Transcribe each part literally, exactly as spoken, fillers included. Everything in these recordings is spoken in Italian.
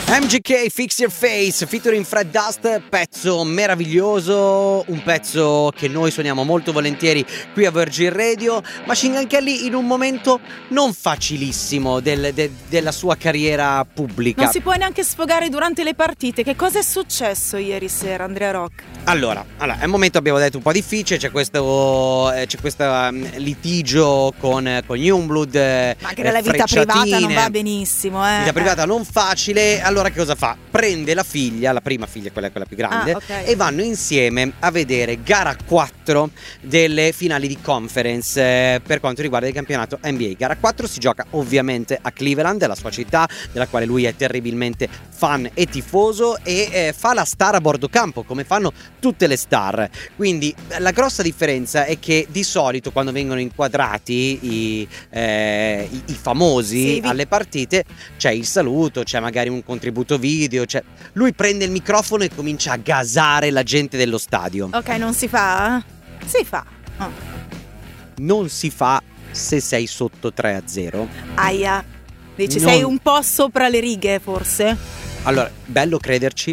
M G K Fix Your Face featuring Fred Dust, pezzo meraviglioso, un pezzo che noi suoniamo molto volentieri qui a Virgin Radio. Machine Gun Kelly in un momento non facilissimo del, de, della sua carriera pubblica. Non si può neanche sfogare durante le partite. Che cosa è successo ieri sera, Andrea Rock? Allora, allora, è un momento, abbiamo detto, un po' difficile. C'è questo, eh, c'è questo um, litigio con, con Youngblood. Eh, Ma anche nella vita privata non va benissimo, eh. Vita privata non facile. Allora che cosa fa? Prende la figlia, la prima figlia, quella, quella più grande, ah, okay. e vanno insieme a vedere gara quattro delle finali di conference eh, per quanto riguarda il campionato N B A. Gara quattro si gioca ovviamente a Cleveland, la sua città, della quale lui è terribilmente fan e tifoso, e eh, fa la star a bordo campo, come fanno tutte le star. Quindi la grossa differenza è che di solito quando vengono inquadrati i, eh, i, i famosi sì, vi... alle partite c'è il saluto, c'è magari un contributo video, c'è... lui prende il microfono e comincia a gasare la gente dello stadio. Ok, non si fa? Si fa. Oh. Non si fa se sei sotto tre a zero. Aia. Dici non... sei un po' sopra le righe forse? Allora, bello crederci.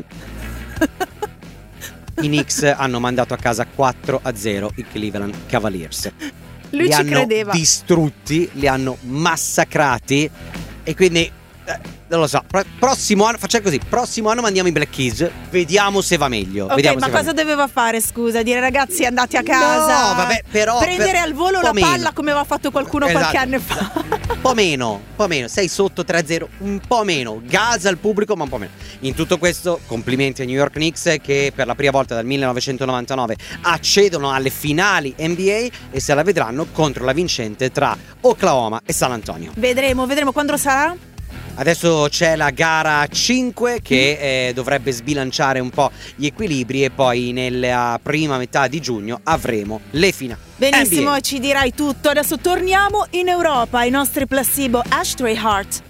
I Knicks hanno mandato a casa quattro a zero i Cleveland Cavaliers. Lui li ci hanno credeva. distrutti, li hanno massacrati, e quindi eh, non lo so, prossimo anno facciamo così, prossimo anno mandiamo i Black Keys, vediamo se va meglio. Ok, vediamo ma se cosa va doveva fare, scusa? Dire ragazzi andate a casa. No, vabbè, però prendere per, al volo la meno. palla come aveva fatto qualcuno esatto, qualche anno fa. Un po' meno, un po' meno, sei sotto tre a zero, un po' meno, gasa il pubblico ma un po' meno. In tutto questo complimenti ai New York Knicks che per la prima volta dal millenovecentonovantanove accedono alle finali N B A e se la vedranno contro la vincente tra Oklahoma e San Antonio. Vedremo, vedremo quando sarà. Adesso c'è la gara cinque che eh, dovrebbe sbilanciare un po' gli equilibri, e poi nella prima metà di giugno avremo le finali. Benissimo, N B A. ci dirai tutto. Adesso torniamo in Europa, ai nostri placebo Ashtray Heart.